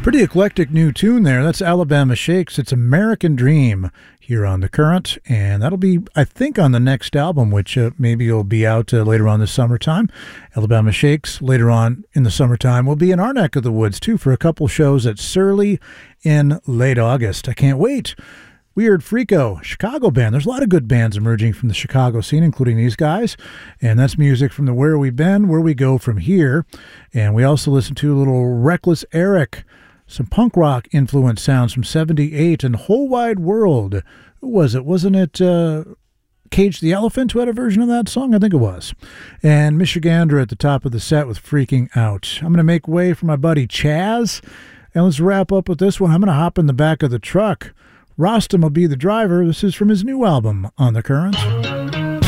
Pretty eclectic new tune there. That's Alabama Shakes. It's American Dream here on The Current, and that'll be, I think, on the next album, which maybe will be out later on this summertime. Alabama Shakes later on in the summertime will be in our neck of the woods, too, for a couple shows at Surly in late August. I can't wait. Weird Freako, Chicago band. There's a lot of good bands emerging from the Chicago scene, including these guys. And that's music from the Where We've Been, Where We Go From Here. And we also listened to a little Reckless Eric, some punk rock influence sounds from 78, and Whole Wide World. Who was it? Wasn't it Cage the Elephant who had a version of that song? I think it was. And Michigander at the top of the set with Freaking Out. I'm going to make way for my buddy Chaz. And let's wrap up with this one. I'm going to hop in the back of the truck. Rostam will be the driver. This is from his new album, On the Current.